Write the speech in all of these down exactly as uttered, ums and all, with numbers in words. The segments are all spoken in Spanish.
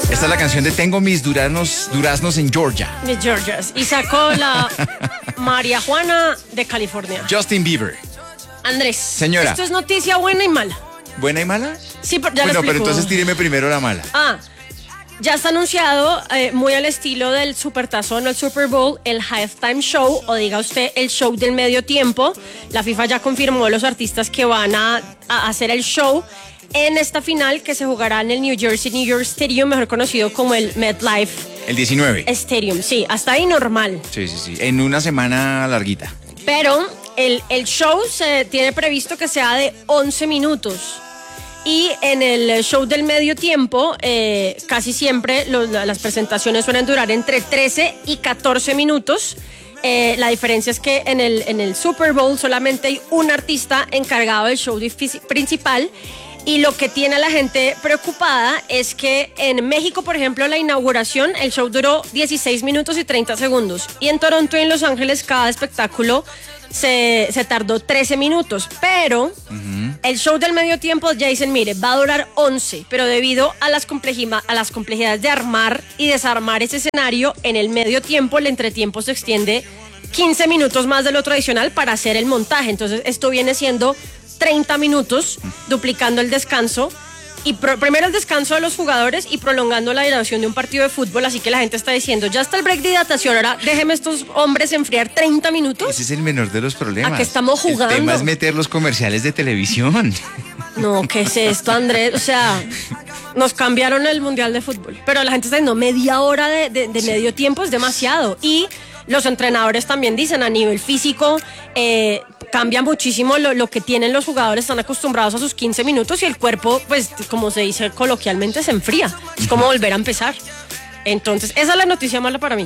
Esta es la canción de Tengo mis duraznos, duraznos en Georgia. Mis Georgias. Y sacó la María Juana de California. Justin Bieber. Andrés. Señora. Esto es noticia buena y mala. ¿Buena y mala? Sí, pero ya bueno, lo explico. pero entonces tíreme primero la mala. Ah, ya está anunciado, eh, muy al estilo del Supertazón o el Super Bowl, el Halftime Show, o diga usted, el show del medio tiempo. La FIFA ya confirmó los artistas que van a, a hacer el show en esta final que se jugará en el New Jersey New York Stadium, mejor conocido como el MetLife El diecinueve. Stadium. Sí, hasta ahí normal. Sí, sí, sí. En una semana larguita. Pero el, el show se tiene previsto que sea de once minutos. Y en el show del medio tiempo, eh, casi siempre los, las presentaciones suelen durar entre trece y catorce minutos. Eh, la diferencia es que en el, en el Super Bowl solamente hay un artista encargado del show principal. Y lo que tiene a la gente preocupada es que en México, por ejemplo, la inauguración, el show duró dieciséis minutos y treinta segundos. Y en Toronto y en Los Ángeles cada espectáculo se, se tardó trece minutos. Pero uh-huh. el show del medio tiempo ya dicen, mire, va a durar once. Pero debido a las, a las complejidades de armar y desarmar ese escenario, en el medio tiempo el entretiempo se extiende quince minutos más de lo tradicional para hacer el montaje. Entonces esto viene siendo treinta minutos, duplicando el descanso, y pro, primero el descanso de los jugadores y prolongando la duración de un partido de fútbol. Así que la gente está diciendo, ya está el break de hidratación, ahora déjeme estos hombres enfriar treinta minutos. Ese es el menor de los problemas. ¿A qué estamos jugando? El tema es meter los comerciales de televisión. No, ¿qué es esto, Andrés? O sea, nos cambiaron el Mundial de Fútbol, pero la gente está diciendo, media hora de, de, de sí. medio tiempo es demasiado. Y los entrenadores también dicen, a nivel físico, eh, cambia muchísimo lo, lo que tienen los jugadores, están acostumbrados a sus quince minutos y el cuerpo, pues, como se dice coloquialmente, se enfría. Es como volver a empezar. Entonces, esa es la noticia mala para mí.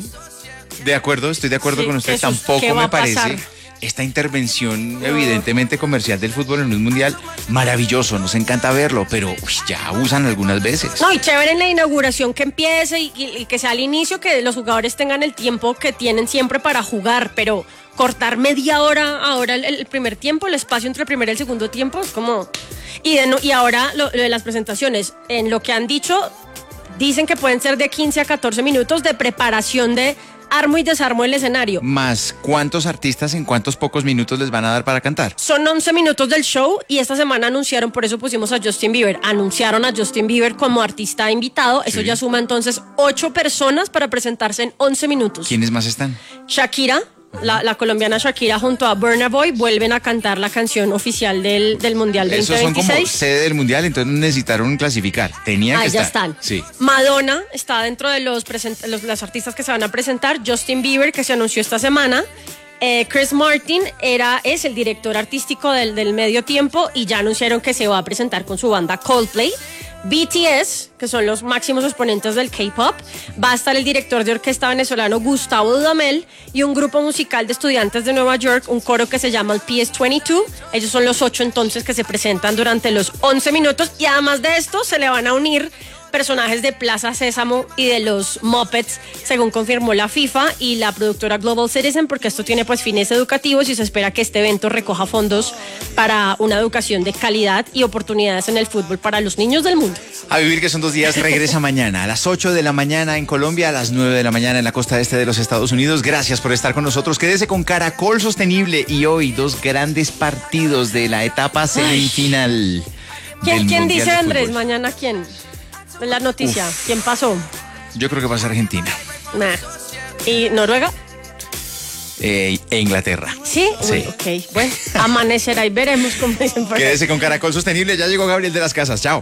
De acuerdo, estoy de acuerdo sí, con usted. Tampoco me parece esta intervención no. evidentemente comercial del fútbol en un mundial maravilloso, nos encanta verlo, pero uy, ya abusan algunas veces. No, y chévere en la inauguración que empiece y, y, y que sea al inicio, que los jugadores tengan el tiempo que tienen siempre para jugar, pero cortar media hora ahora el, el primer tiempo, el espacio entre el primer y el segundo tiempo, es como... Y, de, y ahora lo, lo de las presentaciones, en lo que han dicho, dicen que pueden ser de quince a catorce minutos de preparación de armo y desarmo el escenario. Más, ¿cuántos artistas en cuántos pocos minutos les van a dar para cantar? Son once minutos del show y esta semana anunciaron, por eso pusimos a Justin Bieber, anunciaron a Justin Bieber como artista invitado, sí. Eso ya suma entonces ocho personas para presentarse en once minutos. ¿Quiénes más están? Shakira. La, la colombiana Shakira junto a Burna Boy vuelven a cantar la canción oficial del, del Mundial veinte veintiséis. Esos son como sede del Mundial, entonces necesitaron clasificar. Tenían ah, que ya estar. están. Sí. Madonna está dentro de los, present- los, los artistas que se van a presentar. Justin Bieber, que se anunció esta semana. Eh, Chris Martin era, es el director artístico del, del medio tiempo y ya anunciaron que se va a presentar con su banda Coldplay. B T S, que son los máximos exponentes del K-pop, va a estar el director de orquesta venezolano Gustavo Dudamel y un grupo musical de estudiantes de Nueva York, un coro que se llama el P S veintidós. Ellos son los ocho entonces que se presentan durante los once minutos y además de esto se le van a unir personajes de Plaza Sésamo y de los Muppets, según confirmó la FIFA y la productora Global Citizen, porque esto tiene pues fines educativos y se espera que este evento recoja fondos para una educación de calidad y oportunidades en el fútbol para los niños del mundo. A vivir, que son dos días, regresa mañana a las ocho de la mañana en Colombia, a las nueve de la mañana en la costa este de los Estados Unidos. Gracias por estar con nosotros. Quédese con Caracol Sostenible y hoy dos grandes partidos de la etapa semifinal. ¿Quién, ¿quién dice, Andrés, mañana quién? La noticia, Uf. ¿Quién pasó? Yo creo que va a ser Argentina. Nah. ¿Y Noruega? Eh, e Inglaterra. ¿Sí? Sí. Uy, ok, bueno, amanecerá y veremos cómo dicen por ahí. Quédese con Caracol Sostenible, ya llegó Gabriel de las Casas, chao.